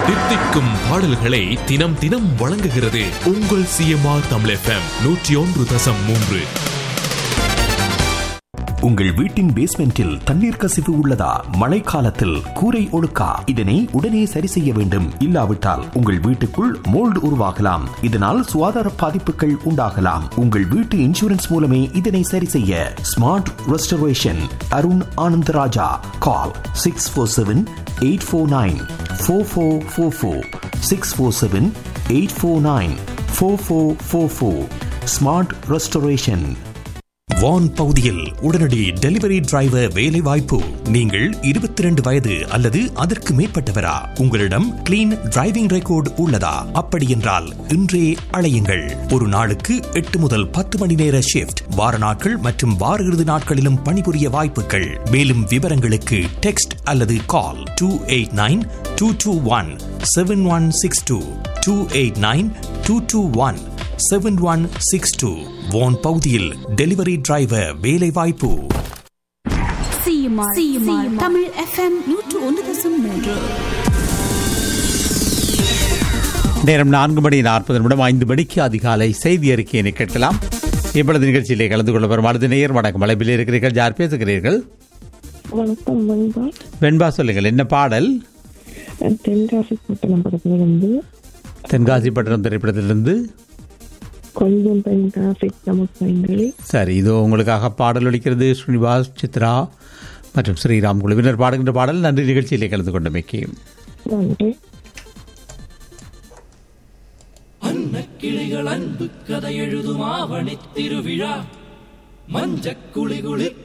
தித்திக்கும் பாடல்களை தினம் தினம் வழங்குகிறது உங்கள் சிஎம்ஆர் தமிழ் எஃப்எம் 101.3. உங்கள் வீட்டின் பேஸ்மெண்டில் தண்ணீர் கசிவு உள்ளதா? மழைக்காலத்தில் கூரை ஒழுக்கா? இதனை உடனே சரி செய்ய வேண்டும். இல்லாவிட்டால் உங்கள் வீட்டுக்குள் மோல்டு உருவாகலாம். இதனால் சுகாதார பாதிப்புகள் உண்டாகலாம். உங்கள் வீட்டு இன்சூரன்ஸ் மூலமே இதனை சரி செய்ய. Smart restoration Arun Anandaraja. கால் 647-849-4444 647-849-4444. Smart restoration. வான் பகுதியில் உடனடி டெலிவரி டிரைவர் வேலை வாய்ப்பு. நீங்கள் 22 வயது அல்லது அதற்கு மேற்பட்டவரா? உங்களிடம் கிளீன் டிரைவிங் ரெக்கார்டு உள்ளதா? அப்படி என்றால் இன்றே அழையுங்கள். ஒரு நாளுக்கு 8 முதல் 10 மணி நேர ஷிப்ட், வார நாட்கள் மற்றும் வார இறுதி நாட்களிலும் பணிபுரிய வாய்ப்புகள். மேலும் விவரங்களுக்கு டெக்ஸ்ட் அல்லது கால் 289-221-7162 289-221-7162. வான் பகுதியில் டெலிவரி டிரைவர் வேலை வாய்ப்பு. தமிழ் எஃப்எம் 101.3. நேரம் 4:40 5 மணிக்கு அதிகாலை செய்தி அறிக்கையினை கேட்கலாம். இப்பொழுது நிகழ்ச்சியிலே கலந்து கொள்ள வரும் அடுத்த நேயர். வணக்கம். அழைப்பில் இருக்கிறீர்கள். யார் பேசுகிறீர்கள்? வணக்கம் வெண்பா. வெண்பா, சொல்லுங்கள், என்ன பாடல்? தென்காசிப்பட்டினம் படத்திலிருந்து. தென்காசிப்பட்டினம் திரைப்படத்திலிருந்து கொஞ்சம் தென்காசி சமுத்திரங்களே. சரி, இதோ உங்களுக்காக பாடல் ஒலிக்கிறது. ஸ்ரீனிவாஸ், சித்ரா மற்றும் ஸ்ரீராம் குழுவினர் பாடுகின்ற பாடல். நன்றி நிகழ்ச்சியிலே கலந்து கொண்டமைக்கு. நன்றி. அன்னக்கிளிகள் அன்பு கதை எழுதும் ஆவணி திருவிழா மஞ்சக்குளி குளிர்